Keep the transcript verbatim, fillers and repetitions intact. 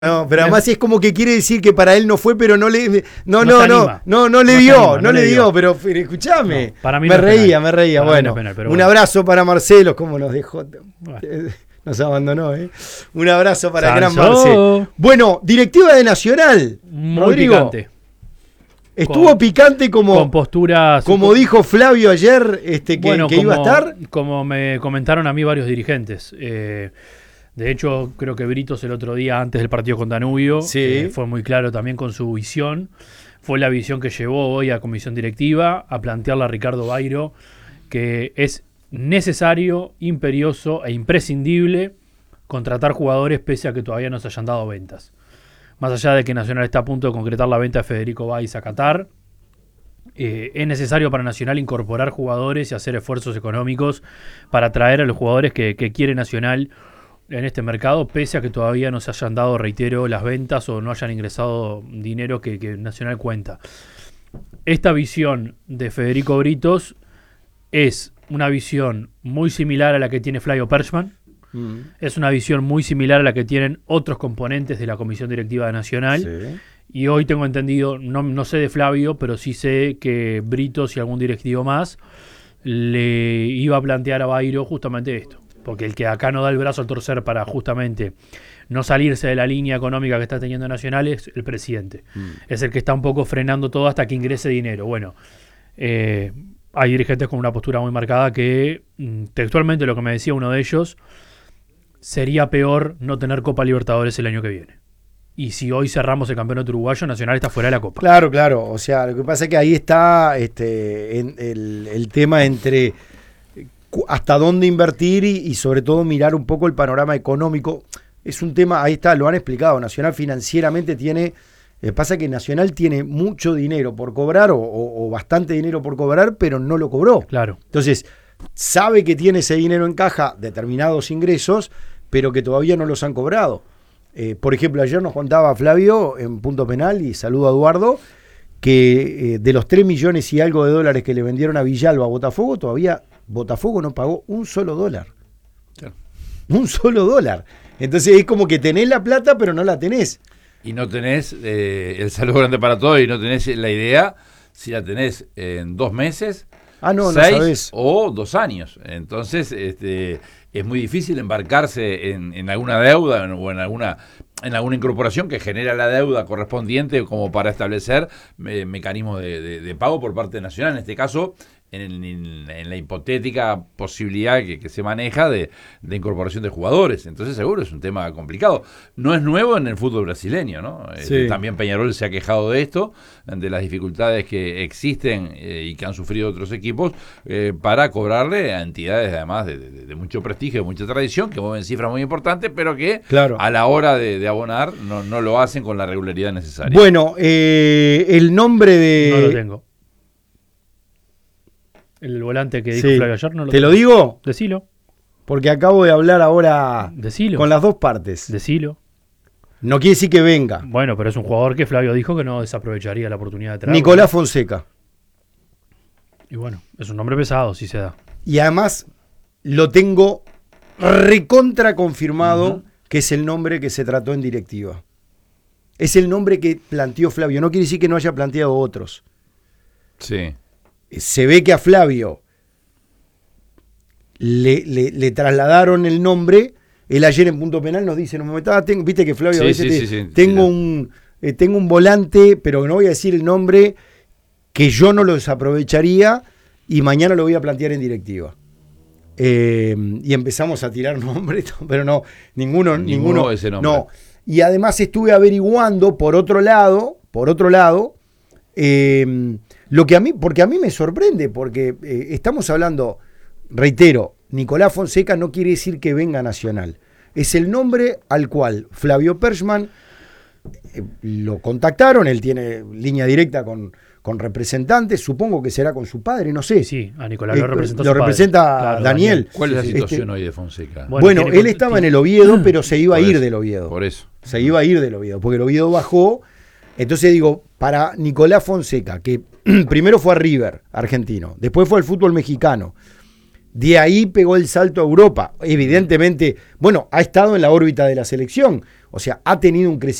No, pero además es como que quiere decir que para él no fue, pero no le no no no no, no no le no dio, anima, no, no le le dio, dio. pero, pero escuchame, No, para mí me no es reía, penal. me reía, Para mí no bueno, es penal, pero un bueno. abrazo para Marcelo, como nos dejó, Bueno. nos abandonó, ¿eh? Un abrazo para el gran Sanso. Marcelo. Bueno, directiva de Nacional, Muy Rodrigo, picante. estuvo Con- picante como, Con posturas. como con- dijo Flavio ayer, este, que, bueno, que como, iba a estar. como me comentaron a mí varios dirigentes. Eh, de hecho, creo que Britos el otro día, antes del partido con Danubio, Sí. eh, fue muy claro también con su visión. Fue la visión que llevó hoy a comisión directiva a plantearle a Ricardo Bairo que es necesario, imperioso e imprescindible contratar jugadores pese a que todavía no se hayan dado ventas. Más allá de que Nacional está a punto de concretar la venta de Federico Báez a Qatar, eh, es necesario para Nacional incorporar jugadores y hacer esfuerzos económicos para traer a los jugadores que, que quiere Nacional en este mercado, pese a que todavía no se hayan dado, reitero, las ventas o no hayan ingresado dinero que, que Nacional cuenta. Esta visión de Federico Britos es una visión muy similar a la que tiene Flavio Perchman. Mm. Es una visión muy similar a la que tienen otros componentes de la Comisión Directiva de Nacional. Sí. Y hoy tengo entendido, no, no sé de Flavio, pero sí sé que Britos y algún directivo más le iba a plantear a Bairo justamente esto. Porque el que acá no da el brazo al torcer para justamente no salirse de la línea económica que está teniendo Nacional es el presidente. Mm. Es el que está un poco frenando todo hasta que ingrese dinero. Bueno, eh, hay dirigentes con una postura muy marcada que, mm, textualmente lo que me decía uno de ellos, sería peor no tener Copa Libertadores el año que viene. Y si hoy cerramos el campeonato uruguayo, Nacional está fuera de la Copa. Claro, claro. O sea, lo que pasa es que ahí está este, en, el, el tema entre cu- hasta dónde invertir y, y sobre todo mirar un poco el panorama económico. Es un tema, ahí está, lo han explicado. Nacional financieramente tiene, eh, pasa que Nacional tiene mucho dinero por cobrar o, o, o bastante dinero por cobrar, pero no lo cobró. Claro. Entonces, sabe que tiene ese dinero en caja, determinados ingresos, pero que todavía no los han cobrado. Eh, por ejemplo, ayer nos contaba Flavio en Punto Penal, y saludo a Eduardo, que eh, de los tres millones y algo de dólares que le vendieron a Villalba a Botafogo, todavía Botafogo no pagó un solo dólar. Claro. Un solo dólar. Entonces es como que tenés la plata, pero no la tenés. Y no tenés eh, el saludo grande para todos y no tenés la idea si la tenés en dos meses, Ah, no, no seis sabés. o dos años. Entonces, este, es muy difícil embarcarse en, en alguna deuda o en alguna en alguna incorporación que genera la deuda correspondiente como para establecer eh, mecanismos de, de, de pago por parte nacional. En este caso, en, en, en la hipotética posibilidad que, que se maneja de, de incorporación de jugadores. Entonces, seguro es un tema complicado. No es nuevo en el fútbol brasileño, ¿no? Sí. Eh, también Peñarol se ha quejado de esto, de las dificultades que existen eh, y que han sufrido otros equipos eh, para cobrarle a entidades, además, de, de, de mucho prestigio, de mucha tradición, que mueven cifras muy importantes, pero que Claro. a la hora de, de abonar no, no lo hacen con la regularidad necesaria. Bueno, eh, el nombre de... No lo tengo. El volante que dijo Sí. Flavio ayer no lo ¿Te tengo. lo digo? Decilo. Porque acabo de hablar ahora Decilo. con las dos partes. Decilo. No quiere decir que venga. Bueno, pero es un jugador que Flavio dijo que no desaprovecharía la oportunidad de traerlo. Nicolás Fonseca. Y bueno, es un nombre pesado si se da. Y además lo tengo recontra confirmado, Ujú. que es el nombre que se trató en directiva. Es el nombre que planteó Flavio. No quiere decir que no haya planteado otros. Sí. Se ve que a Flavio le, le- le trasladaron el nombre. Él ayer en Punto Penal nos dice, en un momento, ah, tengo- viste que Flavio Sí, a veces sí, te- sí, sí, tengo, sí, un, eh, tengo un volante, pero no voy a decir el nombre, que yo no lo desaprovecharía y mañana lo voy a plantear en directiva. Eh, y empezamos a tirar nombres, pero no, ninguno, Ninguno ninguno, ese nombre. no. Y además estuve averiguando por otro lado, por otro lado, eh, lo que a mí, porque a mí me sorprende, porque eh, estamos hablando, reitero, Nicolás Fonseca no quiere decir que venga a Nacional. Es el nombre al cual Flavio Perchman eh, lo contactaron, él tiene línea directa con, con representantes, supongo que será con su padre, no sé. Sí, sí, a Nicolás lo Eh, representa lo su padre. representa Claro, Daniel. ¿Cuál es la Sí, sí. situación Este- hoy de Fonseca? Bueno, Bueno, tiene él con- estaba en tiene- el Oviedo, pero se iba a Por ir eso, del Oviedo. Por eso. Se iba a ir del Oviedo, porque el Oviedo bajó. Entonces digo, para Nicolás Fonseca, que primero fue a River, argentino, después fue al fútbol mexicano, De ahí pegó el salto a Europa. Evidentemente, bueno, ha estado en la órbita de la selección. O sea, ha tenido un crecimiento